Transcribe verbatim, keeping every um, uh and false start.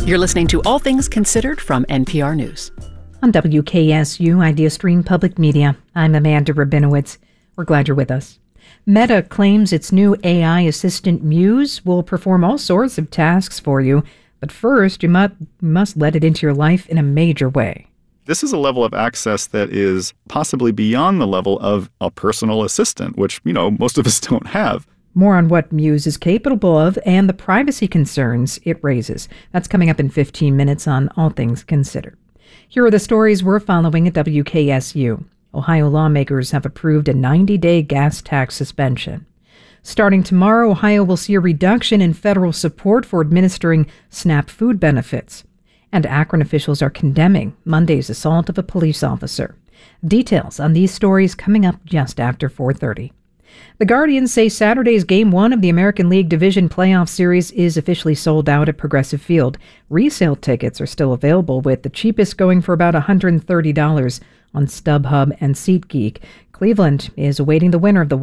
You're listening to All Things Considered from N P R News. On W K S U IdeaStream Public Media, I'm Amanda Rabinowitz. We're glad you're with us. Meta claims its new A I assistant Muse will perform all sorts of tasks for you, but first you must, must let it into your life in a major way. This is a level of access that is possibly beyond the level of a personal assistant, which, you know, most of us don't have. More on what Muse is capable of and the privacy concerns it raises. That's coming up in fifteen minutes on All Things Considered. Here are the stories we're following at W K S U. Ohio lawmakers have approved a ninety-day gas tax suspension. Starting tomorrow, Ohio will see a reduction in federal support for administering SNAP food benefits. And Akron officials are condemning Monday's assault of a police officer. Details on these stories coming up just after four thirty. The Guardians say Saturday's Game one of the American League Division Playoff Series is officially sold out at Progressive Field. Resale tickets are still available, with the cheapest going for about one hundred thirty dollars on StubHub and SeatGeek. Cleveland is awaiting the winner of the